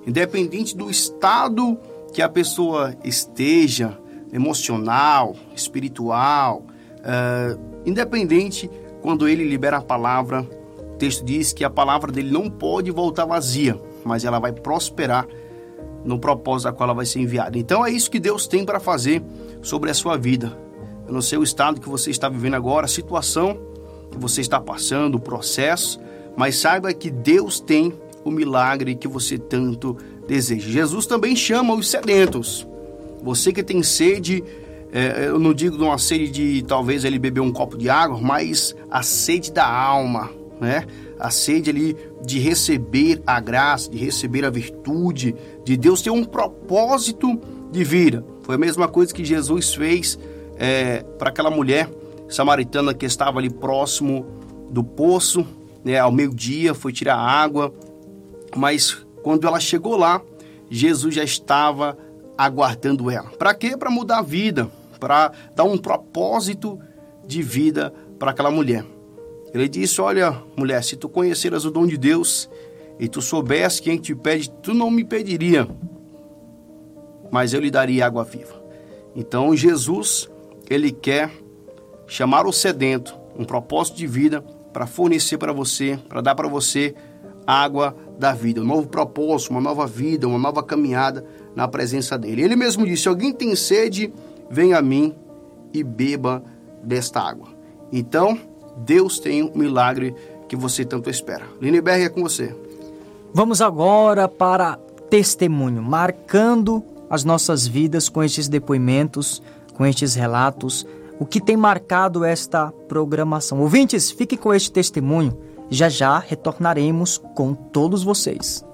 independente do estado que a pessoa esteja, emocional, espiritual, independente, quando ele libera a palavra, o texto diz que a palavra dele não pode voltar vazia, mas ela vai prosperar no propósito a qual ela vai ser enviada. Então é isso que Deus tem para fazer sobre a sua vida. Eu não sei o estado que você está vivendo agora, a situação que você está passando, o processo, mas saiba que Deus tem o milagre que você tanto deseja. Jesus também chama os sedentos. Você que tem sede, eu não digo de uma sede de talvez ele beber um copo de água, mas a sede da alma, né? A sede ali de receber a graça, de receber a virtude, de Deus ter um propósito de vida. Foi a mesma coisa que Jesus fez para aquela mulher samaritana que estava ali próximo do poço, né? Ao meio-dia foi tirar água, mas quando ela chegou lá, Jesus já estava aguardando ela. Para quê? Para mudar a vida, para dar um propósito de vida para aquela mulher. Ele disse: olha, mulher, se tu conheceras o dom de Deus e tu soubesse quem te pede, tu não me pediria, mas eu lhe daria água viva. Então Jesus, ele quer chamar o sedento, um propósito de vida para fornecer para você, para dar para você água da vida, um novo propósito, uma nova vida, uma nova caminhada na presença dele. Ele mesmo disse: se alguém tem sede, venha a mim e beba desta água. Então, Deus tem um milagre que você tanto espera. Lindbergh, é com você. Vamos agora para testemunho, marcando as nossas vidas com estes depoimentos, com estes relatos, o que tem marcado esta programação. Ouvintes, fiquem com este testemunho. Já já retornaremos com todos vocês.